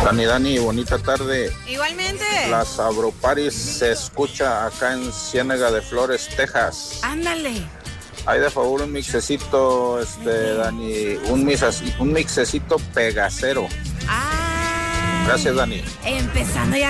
Dani, bonita tarde. Igualmente. La Sabroparis se escucha acá en Ciénaga de Flores, Texas. Ándale. Hay de favor un mixecito, Dani, un mixecito pegacero. Ah. Gracias, Dani. Empezando ya